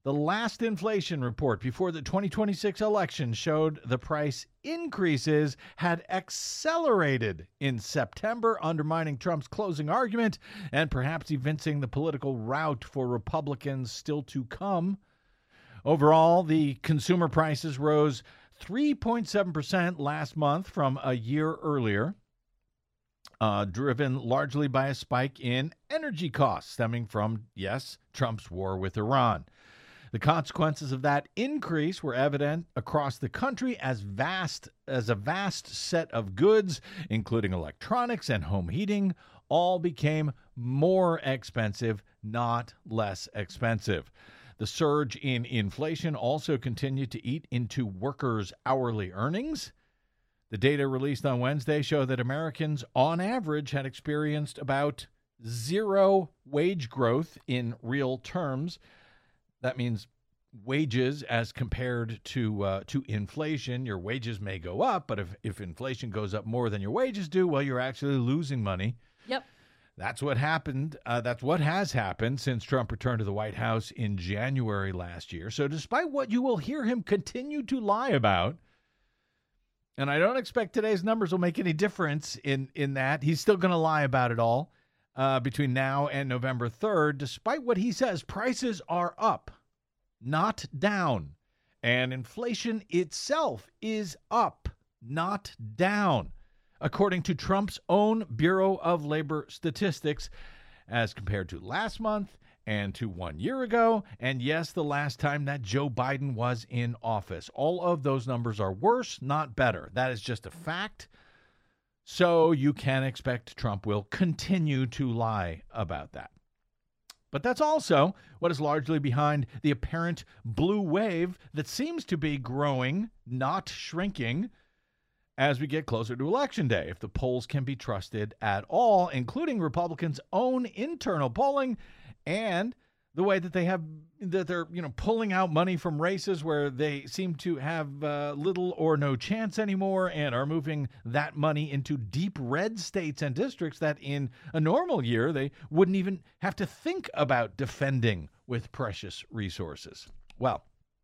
The last inflation report before the 2026 election showed the price increases had accelerated in September, undermining Trump's closing argument and perhaps evincing the political rout for Republicans still to come. Overall, the consumer prices rose 3.7% last month from a year earlier, driven largely by a spike in energy costs stemming from, yes, Trump's war with Iran. The consequences of that increase were evident across the country as a vast set of goods, including electronics and home heating, all became more expensive, not less expensive. The surge in inflation also continued to eat into workers' hourly earnings. The data released on Wednesday show that Americans, on average, had experienced about zero wage growth in real terms. That means wages as compared to inflation. Your wages may go up, but if inflation goes up more than your wages do, well, you're actually losing money. Yep. That's what happened. That's what has happened since Trump returned to the White House in January last year. So despite what you will hear him continue to lie about, and I don't expect today's numbers will make any difference in that, he's still going to lie about it all between now and November 3rd. Despite what he says, prices are up, not down. And inflation itself is up, not down, according to Trump's own Bureau of Labor Statistics, as compared to last month and to 1 year ago, and yes, the last time that Joe Biden was in office. All of those numbers are worse, not better. That is just a fact. So you can expect Trump will continue to lie about that. But that's also what is largely behind the apparent blue wave that seems to be growing, not shrinking, as we get closer to Election Day, if the polls can be trusted at all, including Republicans' own internal polling and the way that they're pulling out money from races where they seem to have little or no chance anymore and are moving that money into deep red states and districts that in a normal year they wouldn't even have to think about defending with precious resources. Well,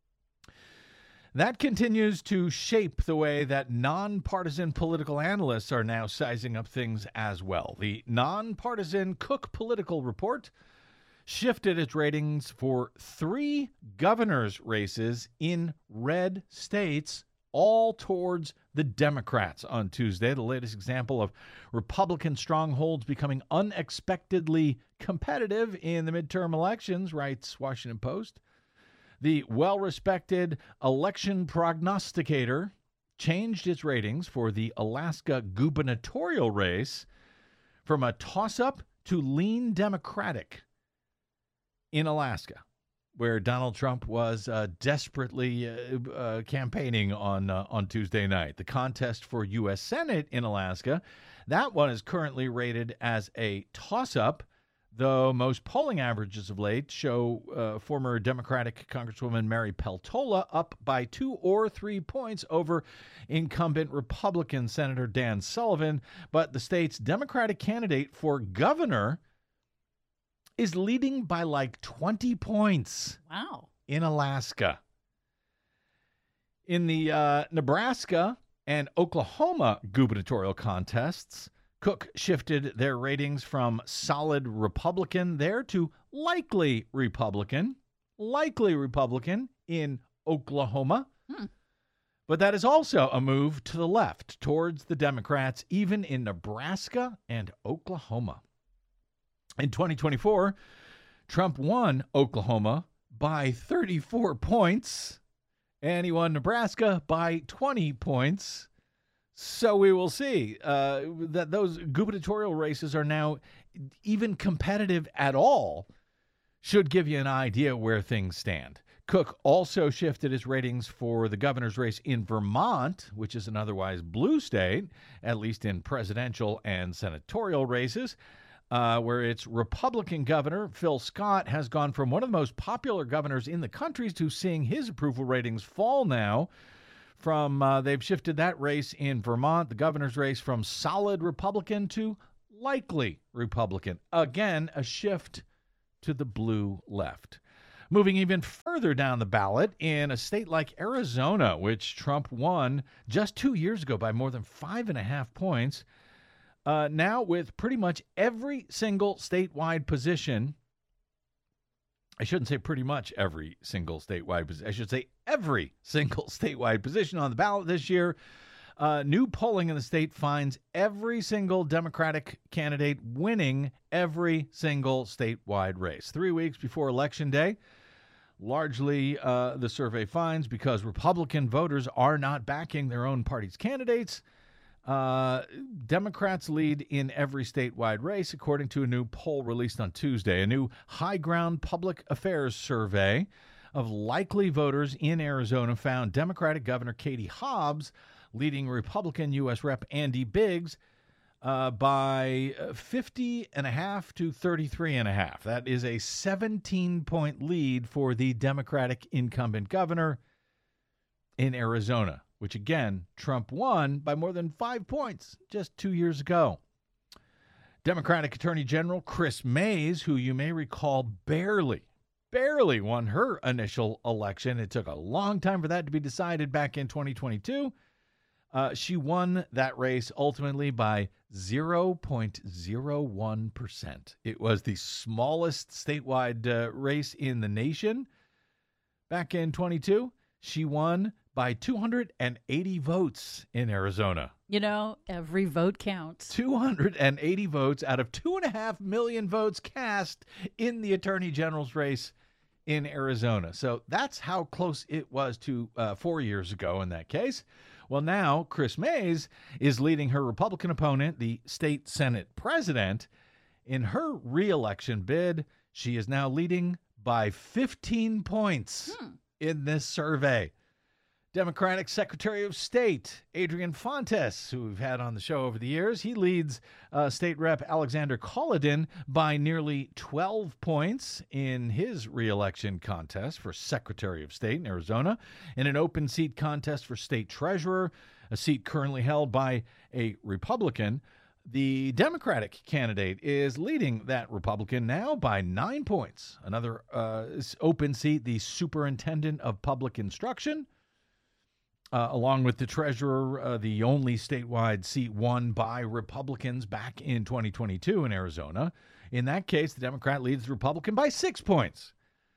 that continues to shape the way that nonpartisan political analysts are now sizing up things as well. The nonpartisan Cook Political Report shifted its ratings for 3 governor's races in red states, all towards the Democrats on Tuesday. The latest example of Republican strongholds becoming unexpectedly competitive in the midterm elections, writes Washington Post. The well-respected election prognosticator changed its ratings for the Alaska gubernatorial race from a toss-up to lean Democratic in Alaska, where Donald Trump was desperately campaigning on Tuesday night. The contest for U.S. Senate in Alaska, that one is currently rated as a toss-up, though most polling averages of late show former Democratic Congresswoman Mary Peltola up by 2 or 3 points over incumbent Republican Senator Dan Sullivan. But the state's Democratic candidate for governor is leading by like 20 points. Wow. In Alaska. In the Nebraska and Oklahoma gubernatorial contests, Cook shifted their ratings from solid Republican there to likely Republican in Oklahoma. But that is also a move to the left towards the Democrats, even in Nebraska and Oklahoma. In 2024, Trump won Oklahoma by 34 points, and he won Nebraska by 20 points. So we will see that those gubernatorial races are now even competitive at all, should give you an idea where things stand. Cook also shifted his ratings for the governor's race in Vermont, which is an otherwise blue state, at least in presidential and senatorial races, where its Republican governor, Phil Scott, has gone from one of the most popular governors in the country to seeing his approval ratings fall now. They've shifted that race in Vermont, the governor's race, from solid Republican to likely Republican. Again, a shift to the blue left. Moving even further down the ballot, in a state like Arizona, which Trump won just 2 years ago by more than 5.5 points, now with pretty much every single statewide position, I shouldn't say pretty much every single statewide position, I should say every single statewide position on the ballot this year, new polling in the state finds every single Democratic candidate winning every single statewide race. 3 weeks before Election Day, largely the survey finds because Republican voters are not backing their own party's candidates, Democrats lead in every statewide race, according to a new poll released on Tuesday. A new High Ground Public Affairs survey of likely voters in Arizona found Democratic Governor Katie Hobbs leading Republican U.S. Rep. Andy Biggs by 50.5 to 33.5. That is a 17-point lead for the Democratic incumbent governor in Arizona, which, again, Trump won by more than 5 points just 2 years ago. Democratic Attorney General Chris Mays, who you may recall barely won her initial election. It took a long time for that to be decided back in 2022. She won that race ultimately by 0.01%. It was the smallest statewide race in the nation back in 22. She won by 280 votes in Arizona. You know, every vote counts. 280 votes out of 2.5 million votes cast in the Attorney General's race in Arizona. So that's how close it was to 4 years ago in that case. Well, now Chris Mays is leading her Republican opponent, the state Senate president, in her re-election bid. She is now leading by 15 points in this survey. Democratic Secretary of State Adrian Fontes, who we've had on the show over the years, he leads State Rep. Alexander Kolodin by nearly 12 points in his re-election contest for Secretary of State in Arizona. In an open seat contest for State Treasurer, a seat currently held by a Republican, the Democratic candidate is leading that Republican now by 9 points. Another open seat, the Superintendent of Public Instruction, along with the treasurer, the only statewide seat won by Republicans back in 2022 in Arizona. In that case, the Democrat leads the Republican by 6 points.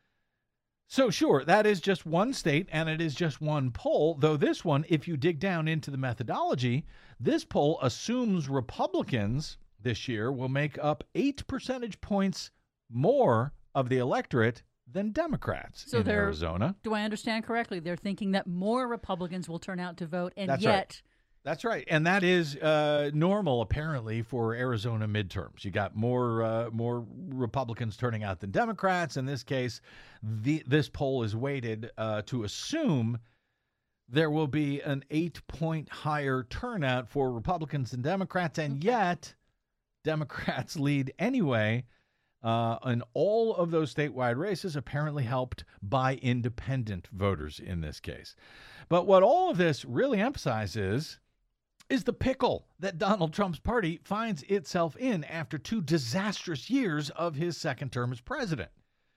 So sure, that is just one state and it is just one poll, though this one, if you dig down into the methodology, this poll assumes Republicans this year will make up 8 percentage points more of the electorate than Democrats in Arizona. Do I understand correctly? They're thinking that more Republicans will turn out to vote, and That's right. That's right. And that is normal, apparently, for Arizona midterms. You got more Republicans turning out than Democrats. In this case, this poll is weighted to assume there will be an 8-point higher turnout for Republicans than Democrats, and yet Democrats lead anyway. And all of those statewide races apparently helped by independent voters in this case. But what all of this really emphasizes is the pickle that Donald Trump's party finds itself in after 2 disastrous years of his second term as president.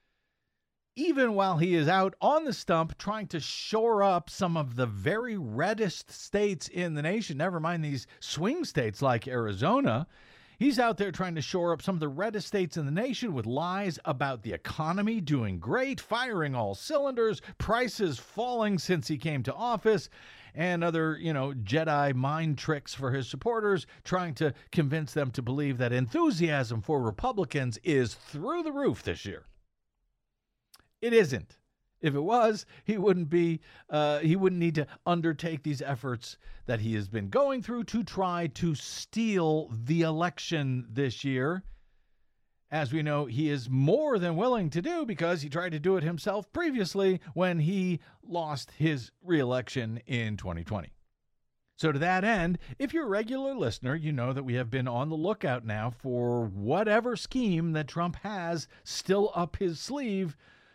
Even while he is out on the stump trying to shore up some of the very reddest states in the nation, never mind these swing states like Arizona, he's out there trying to shore up some of the reddest states in the nation with lies about the economy doing great, firing all cylinders, prices falling since he came to office, and other, Jedi mind tricks for his supporters, trying to convince them to believe that enthusiasm for Republicans is through the roof this year. It isn't. If it was, he wouldn't need to undertake these efforts that he has been going through to try to steal the election this year. As we know, he is more than willing to do because he tried to do it himself previously when he lost his re-election in 2020. So to that end, if you're a regular listener, you know that we have been on the lookout now for whatever scheme that Trump has still up his sleeve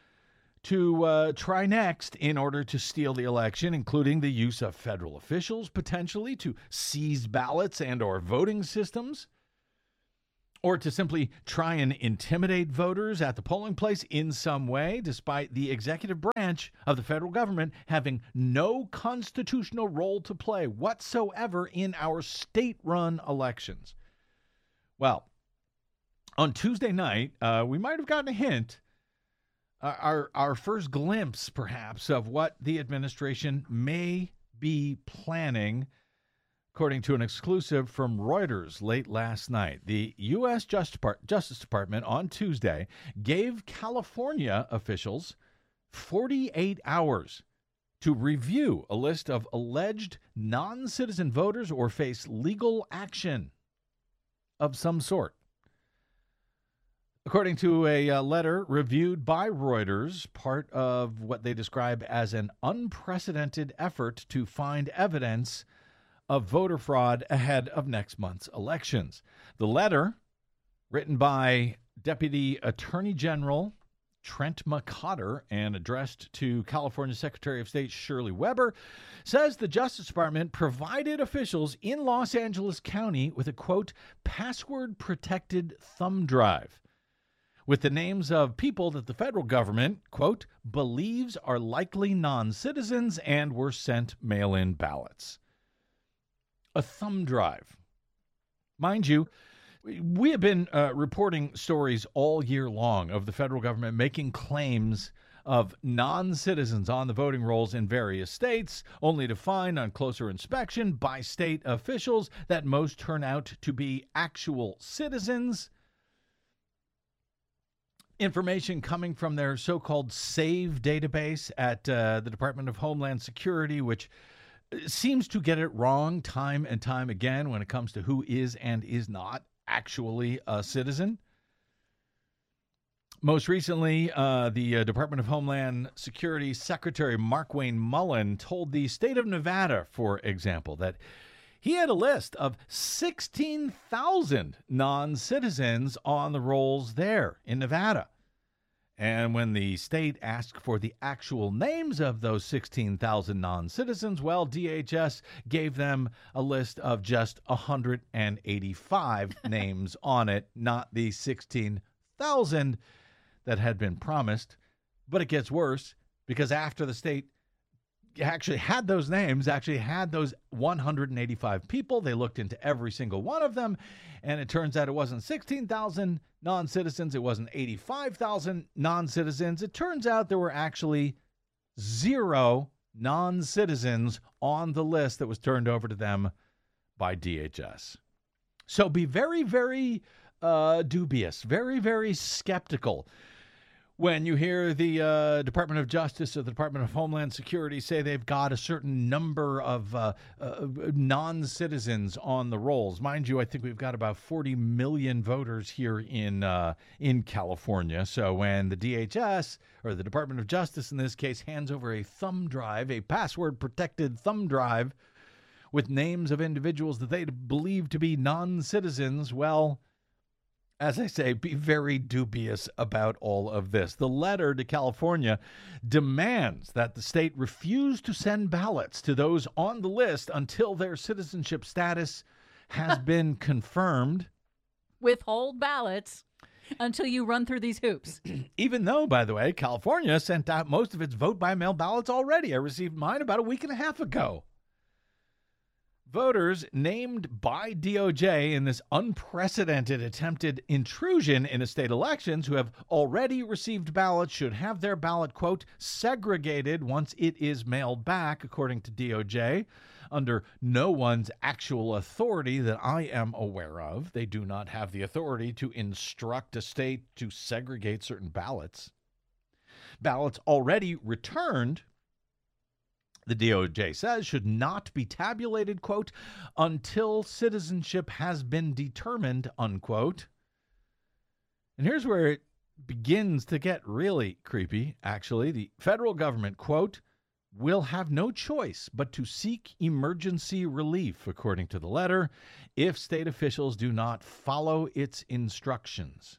to try next in order to steal the election, including the use of federal officials potentially to seize ballots and or voting systems, or to simply try and intimidate voters at the polling place in some way, despite the executive branch of the federal government having no constitutional role to play whatsoever in our state-run elections. Well, on Tuesday night, we might have gotten a hint, our first glimpse, perhaps, of what the administration may be planning. According to an exclusive from Reuters late last night, the U.S. Justice Department on Tuesday gave California officials 48 hours to review a list of alleged non-citizen voters or face legal action of some sort. According to a letter reviewed by Reuters, part of what they describe as an unprecedented effort to find evidence of voter fraud ahead of next month's elections. The letter, written by Deputy Attorney General Trent McCotter and addressed to California Secretary of State Shirley Weber, says the Justice Department provided officials in Los Angeles County with a, quote, password-protected thumb drive with the names of people that the federal government, quote, believes are likely non-citizens and were sent mail-in ballots. A thumb drive. Mind you, we have been reporting stories all year long of the federal government making claims of non-citizens on the voting rolls in various states, only to find on closer inspection by state officials that most turn out to be actual citizens. Information coming from their so-called SAVE database at the Department of Homeland Security, which seems to get it wrong time and time again when it comes to who is and is not actually a citizen. Most recently, the Department of Homeland Security Secretary Markwayne Mullin told the state of Nevada, for example, that he had a list of 16,000 non-citizens on the rolls there in Nevada. And when the state asked for the actual names of those 16,000 non-citizens, well, DHS gave them a list of just 185 names on it, not the 16,000 that had been promised. But it gets worse, because after the state actually had those names, actually had those 185 people, they looked into every single one of them, and it turns out it wasn't 16,000 non-citizens, it wasn't 85,000 non-citizens. It turns out there were actually 0 non-citizens on the list that was turned over to them by DHS. So be very, very dubious, very, very skeptical when you hear the Department of Justice or the Department of Homeland Security say they've got a certain number of non-citizens on the rolls. Mind you, I think we've got about 40 million voters here in California. So when the DHS, or the Department of Justice in this case, hands over a thumb drive, a password-protected thumb drive with names of individuals that they believe to be non-citizens, well, as I say, be very dubious about all of this. The letter to California demands that the state refuse to send ballots to those on the list until their citizenship status has been confirmed. Withhold ballots until you run through these hoops. Even though, by the way, California sent out most of its vote-by-mail ballots already. I received mine about a week and a half ago. Voters named by DOJ in this unprecedented attempted intrusion into state elections who have already received ballots should have their ballot, quote, segregated once it is mailed back, according to DOJ, under no one's actual authority that I am aware of. They do not have the authority to instruct a state to segregate certain ballots. Ballots already returned, the DOJ says, should not be tabulated, quote, until citizenship has been determined, unquote. And here's where it begins to get really creepy, actually. The federal government, quote, will have no choice but to seek emergency relief, according to the letter, if state officials do not follow its instructions.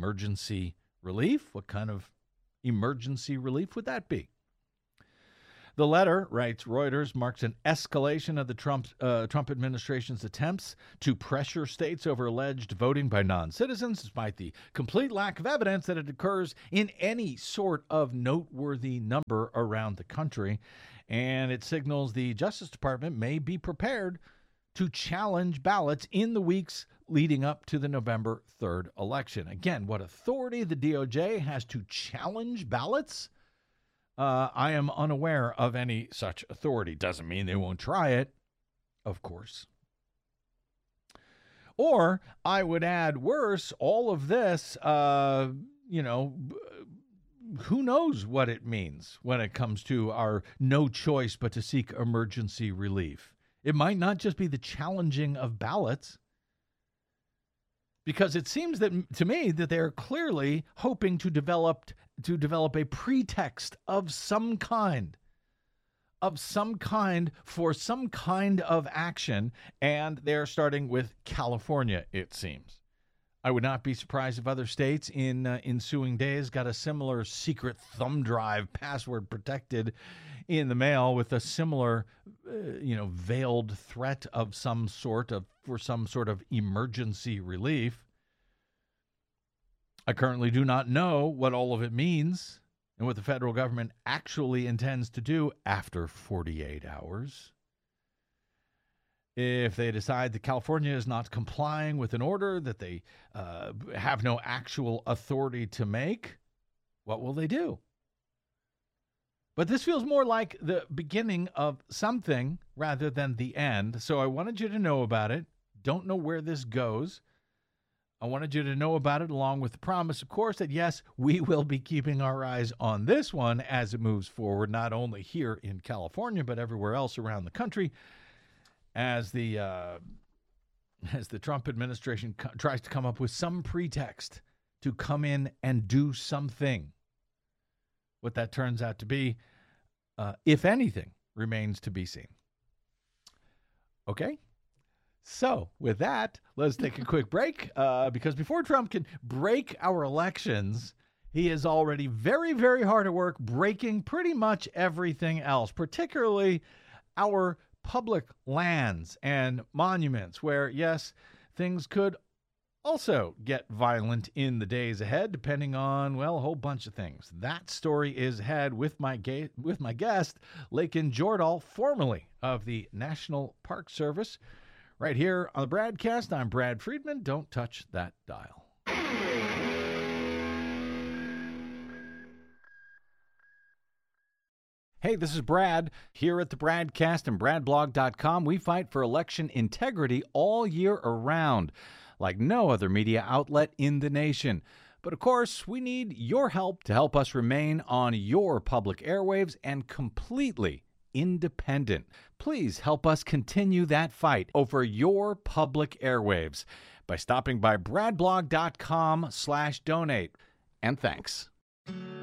Emergency relief? What kind of emergency relief would that be? The letter, writes Reuters, marks an escalation of the Trump administration's attempts to pressure states over alleged voting by non-citizens, despite the complete lack of evidence that it occurs in any sort of noteworthy number around the country. And it signals the Justice Department may be prepared to challenge ballots in the weeks leading up to the November 3rd election. Again, what authority the DOJ has to challenge ballots? I am unaware of any such authority. Doesn't mean they won't try it, of course. Or I would add worse, all of this, who knows what it means when it comes to our no choice but to seek emergency relief. It might not just be the challenging of ballots, because it seems that to me that they're clearly hoping to develop a pretext of some kind for some kind of action, and they're starting with California, it seems. I would not be surprised if other states in ensuing days got a similar secret thumb drive, password protected, in the mail with a similar, veiled threat of some sort for some sort of emergency relief. I currently do not know what all of it means and what the federal government actually intends to do after 48 hours. If they decide that California is not complying with an order that they have no actual authority to make, what will they do? But this feels more like the beginning of something rather than the end. So I wanted you to know about it. Don't know where this goes. I wanted you to know about it, along with the promise, of course, that yes, we will be keeping our eyes on this one as it moves forward, not only here in California, but everywhere else around the country, as the Trump administration tries to come up with some pretext to come in and do something. What that turns out to be, if anything, remains to be seen. Okay? So, with that, let's take a quick break, because before Trump can break our elections, he is already very, very hard at work breaking pretty much everything else, particularly our public lands and monuments, where, yes, things could also get violent in the days ahead, depending on, well, a whole bunch of things. That story is ahead with my guest, Lakin Jordahl, formerly of the National Park Service. Right here on the Bradcast, I'm Brad Friedman. Don't touch that dial. Hey, this is Brad. Here at the Bradcast and BradBlog.com, we fight for election integrity all year around, like no other media outlet in the nation. But of course, we need your help to help us remain on your public airwaves and completely independent. Please help us continue that fight over your public airwaves by stopping by BradBlog.com/donate. And thanks.